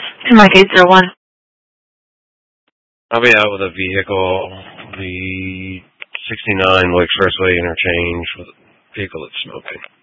Mike 801. I'll be out with a vehicle, the 69 Lake Expressway interchange with a vehicle that's smoking.